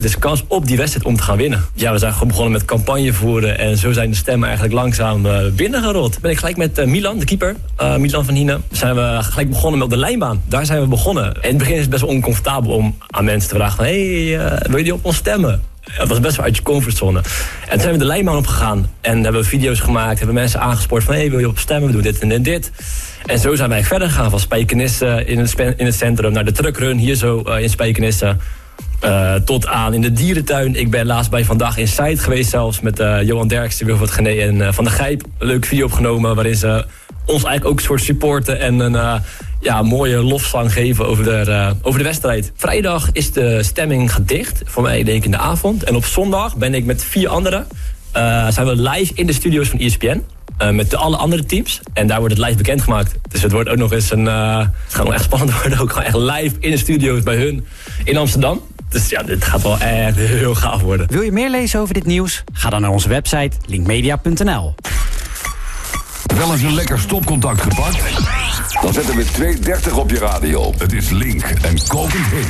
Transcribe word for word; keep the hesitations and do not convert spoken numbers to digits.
Dus kans op die wedstrijd om te gaan winnen. Ja, we zijn gewoon begonnen met campagne voeren. En zo zijn de stemmen eigenlijk langzaam uh, binnengerold. Ben ik gelijk met uh, Milan, de keeper. Uh, Milan van Hine. Zijn we gelijk begonnen met op de lijnbaan. Daar zijn we begonnen. In het begin is het best wel oncomfortabel om aan mensen te vragen van... hé, hey, uh, wil je die op ons stemmen? Ja, dat was best wel uit je comfortzone. En toen zijn we de lijnbaan opgegaan. En hebben we video's gemaakt. Hebben mensen aangespoord van... hé, hey, wil je op stemmen? We doen dit en dit en dit. En zo zijn wij verder gegaan. Van Spijkenisse in het, in het centrum naar de truckrun. Hier zo uh, in Spijkenisse. Uh, tot aan in de dierentuin. Ik ben laatst bij Vandaag Inside geweest zelfs. Met uh, Johan Derksen, Wilfred Gené en uh, Van der Gijp. Een leuke video opgenomen waarin ze ons eigenlijk ook een soort supporten. En een uh, ja, mooie lofzang geven over de, uh, over de wedstrijd. Vrijdag is de stemming gedicht. Voor mij denk ik in de avond. En op zondag ben ik met vier anderen. Uh, zijn we live in de studio's van E S P N. Uh, met de alle andere teams. En daar wordt het live bekendgemaakt. Dus het wordt ook nog eens een... Uh, het gaat nog echt spannend worden. Ook gewoon echt live in de studio's bij hun in Amsterdam. Dus ja, dit gaat wel echt heel gaaf worden. Wil je meer lezen over dit nieuws? Ga dan naar onze website linkmedia punt n l. Wel eens een lekker stopcontact gepakt? Dan zetten we twee dertig op je radio. Het is Link en kokend heet.